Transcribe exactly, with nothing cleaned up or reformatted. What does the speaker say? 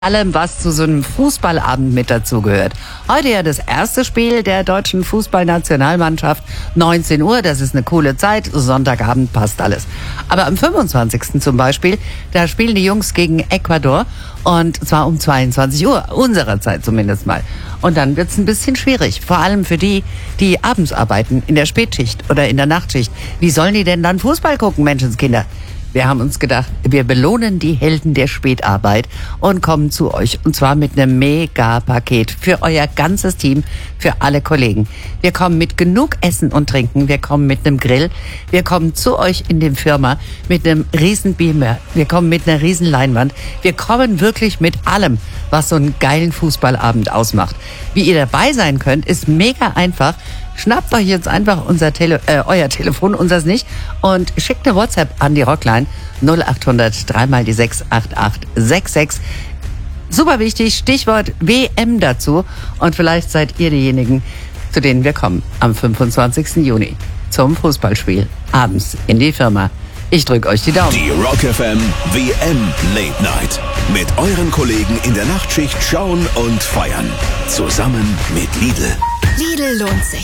allem, was zu so einem Fußballabend mit dazugehört. Heute ja das erste Spiel der deutschen Fußballnationalmannschaft, neunzehn Uhr, das ist eine coole Zeit, Sonntagabend passt alles. Aber am fünfundzwanzigsten zum Beispiel, da spielen die Jungs gegen Ecuador und zwar um zweiundzwanzig Uhr, unserer Zeit zumindest mal. Und dann wird's ein bisschen schwierig, vor allem für die, die abends arbeiten, in der Spätschicht oder in der Nachtschicht. Wie sollen die denn dann Fußball gucken, Menschenskinder? Wir haben uns gedacht, wir belohnen die Helden der Spätarbeit und kommen zu euch. Und zwar mit einem Mega-Paket für euer ganzes Team, für alle Kollegen. Wir kommen mit genug Essen und Trinken. Wir kommen mit einem Grill. Wir kommen zu euch in die Firma mit einem riesen Beamer. Wir kommen mit einer riesen Leinwand. Wir kommen wirklich mit allem, was so einen geilen Fußballabend ausmacht. Wie ihr dabei sein könnt, ist mega einfach. Schnappt euch jetzt einfach unser Tele- äh, euer Telefon, unseres nicht, und schickt eine WhatsApp an die Rockline null acht hundert drei mal die sechs acht acht sechs sechs. Super wichtig, Stichwort W M dazu. Und vielleicht seid ihr diejenigen, zu denen wir kommen am fünfundzwanzigsten Juni zum Fußballspiel abends in die Firma. Ich drücke euch die Daumen. Die Rock F M W M Late Night. Mit euren Kollegen in der Nachtschicht schauen und feiern. Zusammen mit Lidl. Lidl lohnt sich.